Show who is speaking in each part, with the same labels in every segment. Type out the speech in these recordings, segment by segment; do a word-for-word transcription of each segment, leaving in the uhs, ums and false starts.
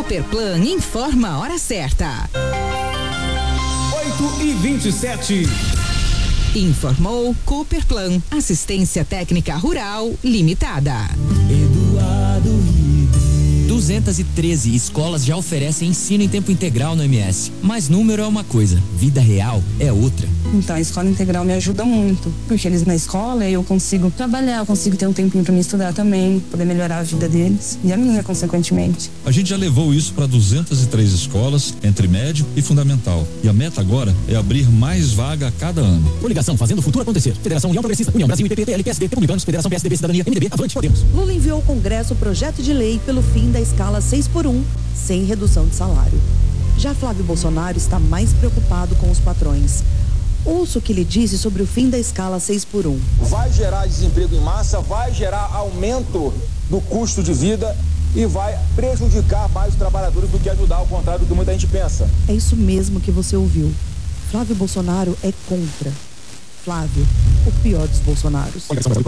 Speaker 1: Cooperplan informa a hora certa.
Speaker 2: oito e vinte e sete.
Speaker 1: Informou Cooperplan, assistência técnica rural limitada.
Speaker 3: Eduardo duzentas e treze escolas já oferecem ensino em tempo integral no M S. Mas número é uma coisa, vida real é outra.
Speaker 4: Então a escola integral me ajuda muito, porque eles na escola eu consigo trabalhar, eu consigo ter um tempinho para me estudar também, poder melhorar a vida deles e a minha, consequentemente.
Speaker 5: A gente já levou isso para duzentas e três escolas, entre médio e fundamental. E a meta agora é abrir mais vaga a cada ano.
Speaker 6: Coligação Fazendo o Futuro Acontecer. Federação União Progressista, União Brasil, I P P, P L, P S D, Republicanos, Federação P S D B, Cidadania, M D B, Avante, Podemos.
Speaker 7: Lula enviou ao Congresso o projeto de lei pelo fim da escala seis por um, sem redução de salário. Já Flávio Bolsonaro está mais preocupado com os patrões. Ouça o que ele disse sobre o fim da escala seis por um.
Speaker 8: Vai gerar desemprego em massa, vai gerar aumento do custo de vida e vai prejudicar mais os trabalhadores do que ajudar, ao contrário do que muita gente pensa.
Speaker 7: É isso mesmo que você ouviu. Flávio Bolsonaro é contra. Flávio, o pior dos Bolsonaros.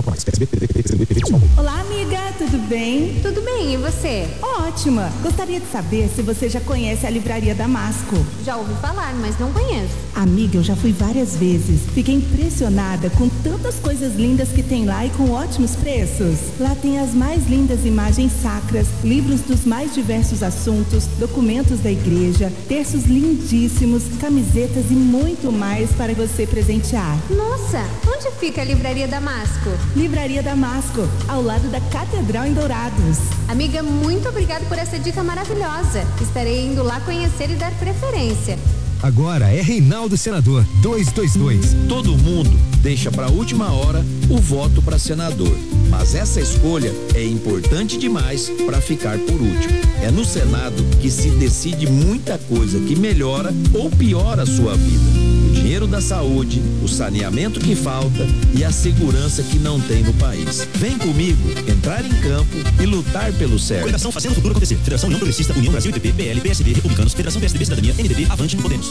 Speaker 9: Olá, amiga, tudo bem?
Speaker 10: Tudo bem, e você?
Speaker 9: Ótima! Gostaria de saber se você já conhece a Livraria Damasco.
Speaker 10: Já ouvi falar, mas não conheço.
Speaker 9: Amiga, eu já fui várias vezes. Fiquei impressionada com tantas coisas lindas que tem lá e com ótimos preços. Lá tem as mais lindas imagens sacras, livros dos mais diversos assuntos, documentos da igreja, terços lindíssimos, camisetas e muito mais para você presentear.
Speaker 10: Nossa, onde fica a Livraria Damasco?
Speaker 9: Livraria Damasco, ao lado da Catedral em Dourados.
Speaker 10: Amiga, muito obrigada por essa dica maravilhosa. Estarei indo lá conhecer e dar preferência.
Speaker 11: Agora é Reinaldo Senador duzentos e vinte e dois.
Speaker 12: Todo mundo deixa para a última hora o voto para senador, mas essa escolha é importante demais para ficar por último. É no Senado que se decide muita coisa que melhora ou piora a sua vida. O dinheiro da saúde, o saneamento que falta e a segurança que não tem no país. Vem comigo entrar em campo e lutar pelo certo.
Speaker 6: Coligação Fazendo o Futuro Acontecer. Federação União Progressista, União Brasil, I P P, P L, P S D, Republicanos, Federação P S D B, Cidadania, M D B, Avante, Podemos.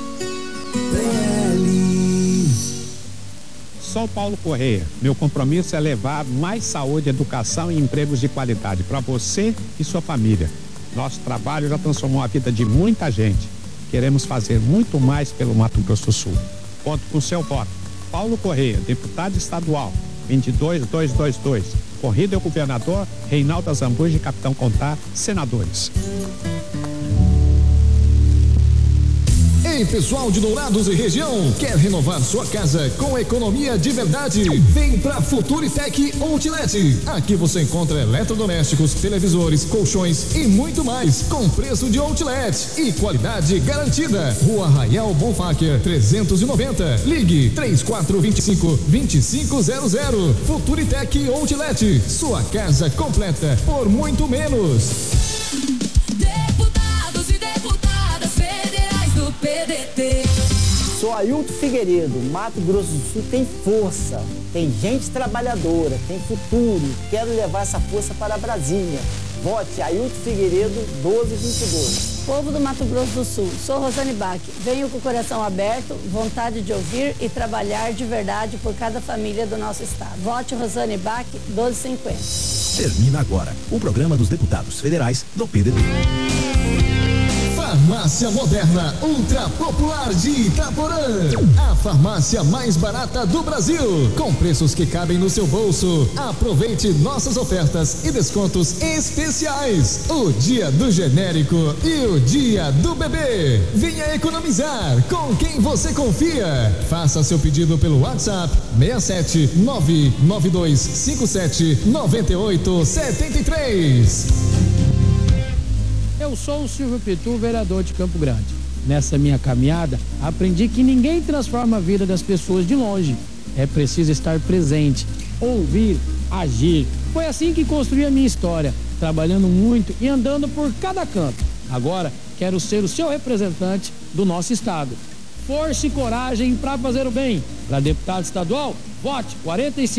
Speaker 13: Sou Paulo Correia. Meu compromisso é levar mais saúde, educação e empregos de qualidade para você e sua família. Nosso trabalho já transformou a vida de muita gente. Queremos fazer muito mais pelo Mato Grosso do Sul. Conto com seu voto. Paulo Correia, deputado estadual, vinte e dois mil duzentos e vinte e dois. Corrida é o governador, Reinaldo Azambuja e Capitão Contar, senadores.
Speaker 14: Ei, pessoal de Dourados e região, quer renovar sua casa com economia de verdade? Vem pra Futuritec Outlet. Aqui você encontra eletrodomésticos, televisores, colchões e muito mais, com preço de outlet e qualidade garantida. Rua Arraial Bonfacker, trezentos e noventa. Ligue três quatro dois cinco, dois cinco zero zero. Futuritec Outlet, sua casa completa por muito menos.
Speaker 15: P D T. Sou Ailton Figueiredo. Mato Grosso do Sul tem força, tem gente trabalhadora, tem futuro. Quero levar essa força para Brasília. Vote Ailton Figueiredo doze vinte e dois.
Speaker 16: Povo do Mato Grosso do Sul, sou Rosane Bach. Venho com o coração aberto, vontade de ouvir e trabalhar de verdade por cada família do nosso estado. Vote Rosane Bach doze cinquenta.
Speaker 17: Termina agora o programa dos deputados federais do P D T.
Speaker 14: Farmácia Moderna Ultra Popular de Itaporã. A farmácia mais barata do Brasil. Com preços que cabem no seu bolso. Aproveite nossas ofertas e descontos especiais. O dia do genérico e o dia do bebê. Venha economizar com quem você confia. Faça seu pedido pelo WhatsApp seis sete nove nove dois cinco sete nove oito sete três.
Speaker 18: Eu sou o Silvio Pitu, vereador de Campo Grande. Nessa minha caminhada, aprendi que ninguém transforma a vida das pessoas de longe. É preciso estar presente, ouvir, agir. Foi assim que construí a minha história, trabalhando muito e andando por cada canto. Agora, quero ser o seu representante do nosso estado. Força e coragem para fazer o bem. Para deputado estadual, vote quarenta e cinco.